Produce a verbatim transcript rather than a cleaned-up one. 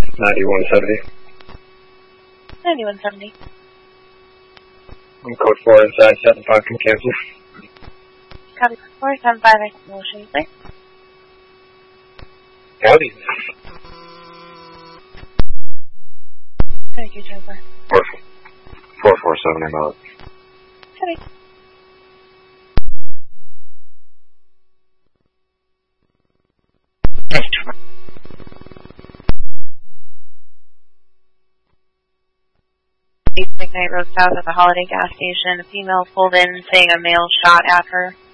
ninety-one seventy. ninety-one seventy. I'm code four inside, seven five can cancel. Copy four seven five, I can motion, please. Howdy. thirty-two Jennifer. Four, four, four, seven, I'm out. Copy. McKnight Road South at the Holiday gas station. A female pulled in saying a male shot at her.